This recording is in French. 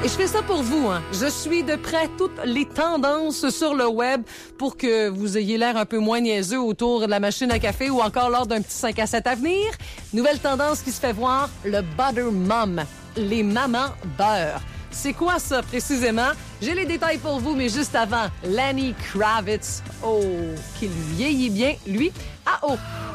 Et je fais ça pour vous, hein. Je suis de près toutes les tendances sur le web pour que vous ayez l'air un peu moins niaiseux autour de la machine à café ou encore lors d'un petit 5 à 7 à venir. Nouvelle tendance qui se fait voir, le butter mom, les mamans beurre. C'est quoi ça précisément? J'ai les détails pour vous, mais juste avant, Lenny Kravitz. Oh, qu'il vieillit bien, lui. Ah oh!